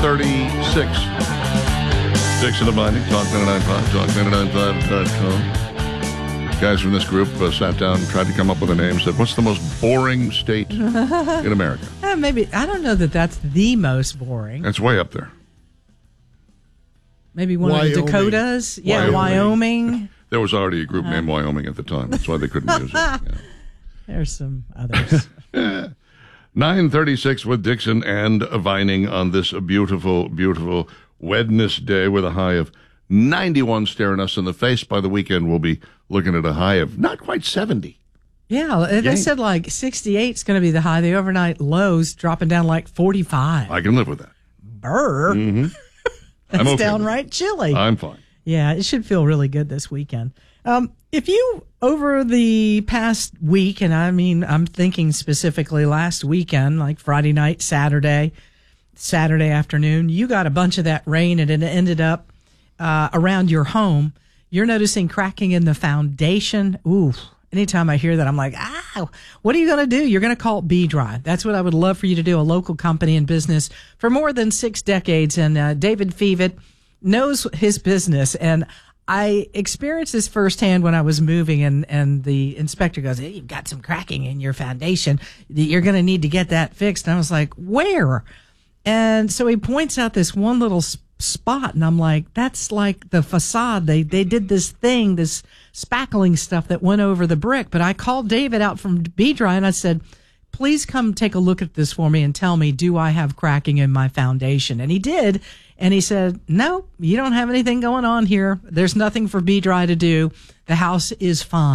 9:36. Dixon and Binding, Talk 99.5, Talk995.com. Guys from this group sat down and tried to come up with a name. Said, what's the most boring state in America? Maybe. I don't know that that's the most boring. That's way up there. Maybe one of the Dakotas. Yeah, Wyoming. There was already a group named Wyoming at the time. That's why they couldn't use it. Yeah. There's some others. 9:36 with Dixon and Vining on this beautiful, beautiful Wednesday with a high of 91 staring us in the face. By the weekend, we'll be looking at a high of not quite 70. Yeah, they said like 68 is going to be the high. The overnight lows dropping down like 45. I can live with that. Brr. Mm-hmm. That's okay downright chilly. I'm fine. Yeah, it should feel really good this weekend. If you, over the past week, and I mean, I'm thinking specifically last weekend, like Friday night, Saturday afternoon, you got a bunch of that rain and it ended up around your home. You're noticing cracking in the foundation. Ooh, anytime I hear that, I'm like, what are you going to do? You're going to call it B-Dry. That's what I would love for you to do, a local company in business for more than 6 decades. And David Fevitt knows his business. And I experienced this firsthand when I was moving, and the inspector goes, hey, you've got some cracking in your foundation. You're going to need to get that fixed. And I was like, where? And so he points out this one little spot, and I'm like, that's like the facade. They did this thing, this spackling stuff that went over the brick. But I called David out from B-Dry, and I said, please come take a look at this for me and tell me, do I have cracking in my foundation? And he did. And he said, no, you don't have anything going on here. There's nothing for B-Dry to do. The house is fine.